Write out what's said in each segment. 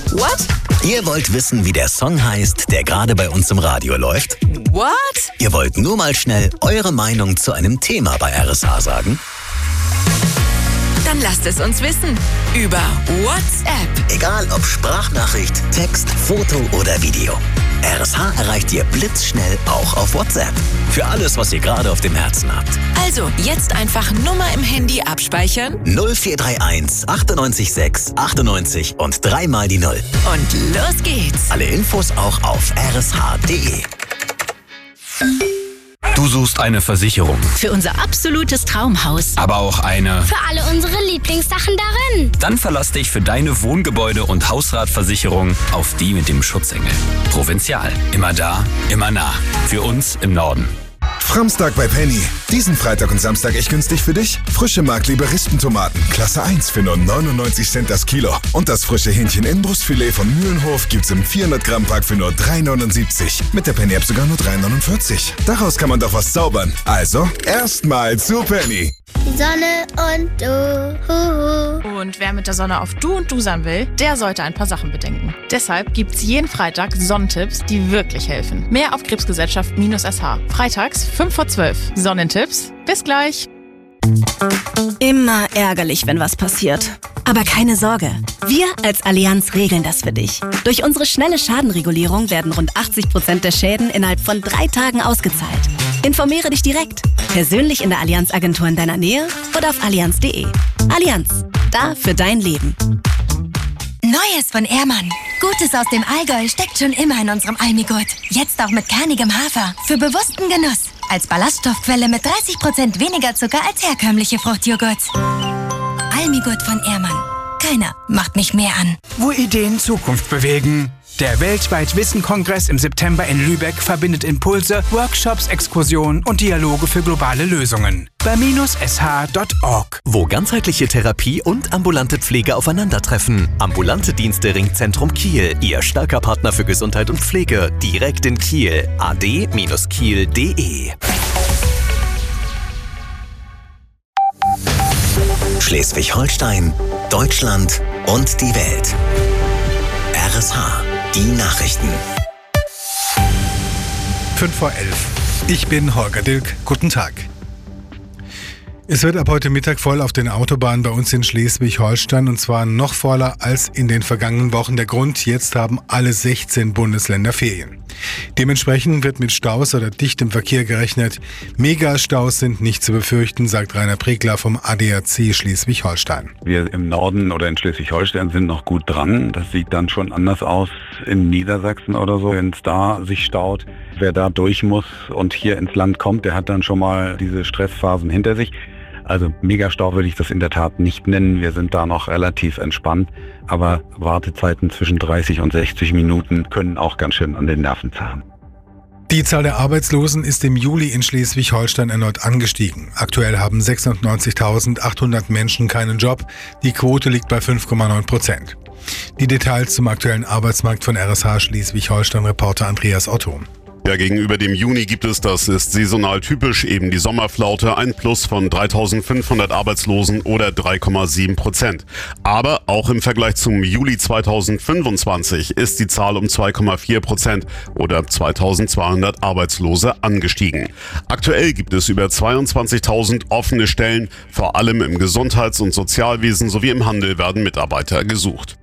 What? Ihr wollt wissen, wie der Song heißt, der gerade bei uns im Radio läuft? What? Ihr wollt nur mal schnell eure Meinung zu einem Thema bei RSH sagen? Dann lasst es uns wissen. Über WhatsApp. Egal ob Sprachnachricht, Text, Foto oder Video. RSH erreicht ihr blitzschnell auch auf WhatsApp. Für alles, was ihr gerade auf dem Herzen habt. Also, jetzt einfach Nummer im Handy abspeichern. 0431 98 6 98 und 3 mal die 0. Und los geht's. Alle Infos auch auf rsh.de. Du suchst eine Versicherung, Für unser absolutes Traumhaus. aber auch eine. Für alle unsere Lieblingssachen darin. Dann verlass dich für deine Wohngebäude- und Hausratversicherung auf die mit dem Schutzengel. Provinzial. Immer da, immer nah. Für uns im Norden. Framstag bei Penny. Diesen Freitag und Samstag echt günstig für dich. Frische Markliebe Rispentomaten, Klasse 1 für nur 99 Cent das Kilo. Und das frische Hähnchen Inbrustfilet von Mühlenhof gibt's im 400 Gramm Pack für nur 3,79. Mit der Penny App sogar nur 3,49. Daraus kann man doch was zaubern. Also, erstmal zu Penny. Sonne und du. Und wer mit der Sonne auf Du und Du sein will, der sollte ein paar Sachen bedenken. Deshalb gibt's jeden Freitag Sonnentipps, die wirklich helfen. Mehr auf Krebsgesellschaft-SH. Freitags 5 vor 12. Sonnentipps. Bis gleich. Immer ärgerlich, wenn was passiert. Aber keine Sorge. Wir als Allianz regeln das für dich. Durch unsere schnelle Schadenregulierung werden rund 80% der Schäden innerhalb von 3 Tagen ausgezahlt. Informiere dich direkt. Persönlich in der Allianz-Agentur in deiner Nähe oder auf allianz.de. Allianz. Da für dein Leben. Neues von Ehrmann. Gutes aus dem Allgäu steckt schon immer in unserem Almigurt. Jetzt auch mit kernigem Hafer. Für bewussten Genuss. Als Ballaststoffquelle mit 30% weniger Zucker als herkömmliche Fruchtjoghurts. Almigurt von Ehrmann. Keiner macht mich mehr an. Wo Ideen Zukunft bewegen. Der weltweit Wissen-Kongress im September in Lübeck verbindet Impulse, Workshops, Exkursionen und Dialoge für globale Lösungen. Bei -sh.org. Wo ganzheitliche Therapie und ambulante Pflege aufeinandertreffen. Ambulante Dienste Ringzentrum Kiel. Ihr starker Partner für Gesundheit und Pflege. Direkt in Kiel. ad-kiel.de. Schleswig-Holstein, Deutschland und die Welt. RSH. Die Nachrichten. 5 vor 11. Ich bin Holger Dilk. Guten Tag. Es wird ab heute Mittag voll auf den Autobahnen bei uns in Schleswig-Holstein und zwar noch voller als in den vergangenen Wochen. Der Grund, jetzt haben alle 16 Bundesländer Ferien. Dementsprechend wird mit Staus oder dichtem Verkehr gerechnet. Megastaus sind nicht zu befürchten, sagt Rainer Pregler vom ADAC Schleswig-Holstein. Wir im Norden oder in Schleswig-Holstein sind noch gut dran. Das sieht dann schon anders aus in Niedersachsen oder so, wenn es da sich staut. Wer da durch muss und hier ins Land kommt, der hat dann schon mal diese Stressphasen hinter sich. Also Megastau würde ich das in der Tat nicht nennen. Wir sind da noch relativ entspannt. Aber Wartezeiten zwischen 30 und 60 Minuten können auch ganz schön an den Nerven zerren. Die Zahl der Arbeitslosen ist im Juli in Schleswig-Holstein erneut angestiegen. Aktuell haben 96.800 Menschen keinen Job. Die Quote liegt bei 5,9%. Die Details zum aktuellen Arbeitsmarkt von RSH Schleswig-Holstein-Reporter Andreas Otto. Ja, gegenüber dem Juni gibt es, das ist saisonal typisch, eben die Sommerflaute, ein Plus von 3.500 Arbeitslosen oder 3,7%. Aber auch im Vergleich zum Juli 2025 ist die Zahl um 2,4% oder 2.200 Arbeitslose angestiegen. Aktuell gibt es über 22.000 offene Stellen, vor allem im Gesundheits- und Sozialwesen sowie im Handel werden Mitarbeiter gesucht.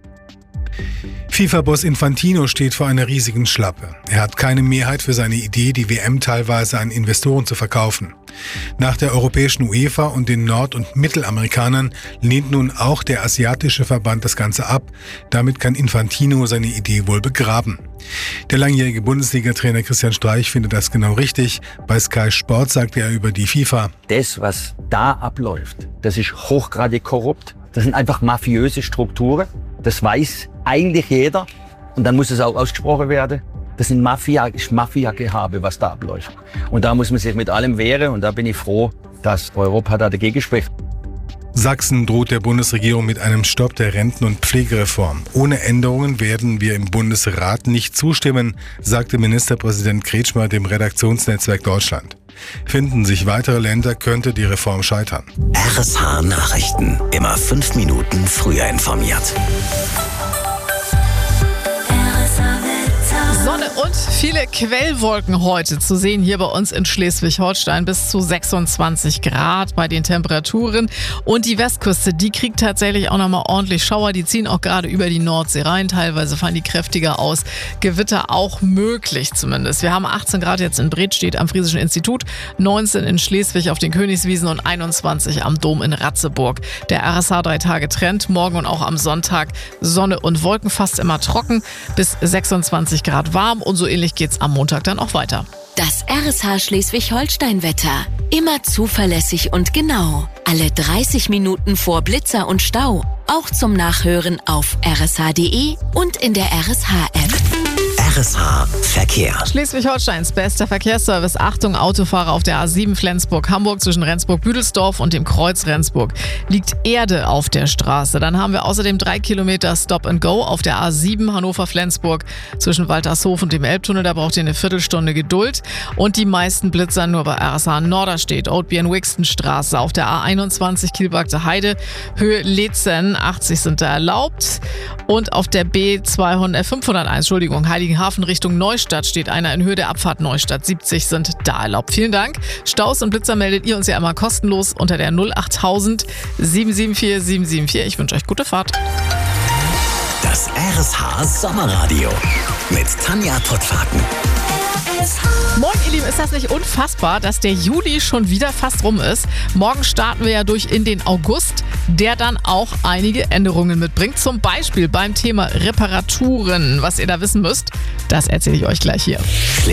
FIFA-Boss Infantino steht vor einer riesigen Schlappe. Er hat keine Mehrheit für seine Idee, die WM teilweise an Investoren zu verkaufen. Nach der europäischen UEFA und den Nord- und Mittelamerikanern lehnt nun auch der asiatische Verband das Ganze ab. Damit kann Infantino seine Idee wohl begraben. Der langjährige Bundesliga-Trainer Christian Streich findet das genau richtig. Bei Sky Sport sagte er über die FIFA: Das, was da abläuft, das ist hochgradig korrupt. Das sind einfach mafiöse Strukturen. Das weiß eigentlich jeder. Und dann muss es auch ausgesprochen werden. Das ist Mafia-Gehabe, was da abläuft. Und da muss man sich mit allem wehren. Und da bin ich froh, dass Europa da dagegen spricht. Sachsen droht der Bundesregierung mit einem Stopp der Renten- und Pflegereform. Ohne Änderungen werden wir im Bundesrat nicht zustimmen, sagte Ministerpräsident Kretschmer dem Redaktionsnetzwerk Deutschland. Finden sich weitere Länder, könnte die Reform scheitern. RSH Nachrichten. Immer 5 Minuten früher informiert. Viele Quellwolken heute zu sehen hier bei uns in Schleswig-Holstein, bis zu 26 Grad bei den Temperaturen. Und die Westküste, die kriegt tatsächlich auch nochmal ordentlich Schauer. Die ziehen auch gerade über die Nordsee rein. Teilweise fallen die kräftiger aus. Gewitter auch möglich zumindest. Wir haben 18 Grad jetzt in Bredstedt am Friesischen Institut, 19 in Schleswig auf den Königswiesen und 21 am Dom in Ratzeburg. Der RSH 3-Tage-Trend, morgen und auch am Sonntag Sonne und Wolken, fast immer trocken, bis 26 Grad warm. Und so ähnlich geht's am Montag dann auch weiter. Das RSH Schleswig-Holstein-Wetter. Immer zuverlässig und genau. Alle 30 Minuten vor Blitzer und Stau. Auch zum Nachhören auf rsh.de und in der RSH-App. RSH Verkehr. Schleswig-Holsteins bester Verkehrsservice. Achtung, Autofahrer auf der A7 Flensburg-Hamburg zwischen Rendsburg-Büdelsdorf und dem Kreuz Rendsburg. Liegt Erde auf der Straße. Dann haben wir außerdem 3 Kilometer Stop and Go auf der A7 Hannover-Flensburg zwischen Waltershof und dem Elbtunnel. Da braucht ihr eine Viertelstunde Geduld. Und die meisten Blitzer nur bei RSH Norderstedt, Oudbien-Wixton-Straße auf der A21 Kielbagte Heide, Höhe Letzen, 80 sind da erlaubt. Und auf der B501, Heiligenhafen Richtung Neustadt steht einer in Höhe der Abfahrt Neustadt. 70 sind da erlaubt. Vielen Dank. Staus und Blitzer meldet ihr uns ja einmal kostenlos unter der 08000 774 774. Ich wünsche euch gute Fahrt. Das RSH Sommerradio mit Tanja Tottfaken. Moin ihr Lieben, ist das nicht unfassbar, dass der Juli schon wieder fast rum ist? Morgen starten wir ja durch in den August, der dann auch einige Änderungen mitbringt. Zum Beispiel beim Thema Reparaturen. Was ihr da wissen müsst, das erzähle ich euch gleich hier.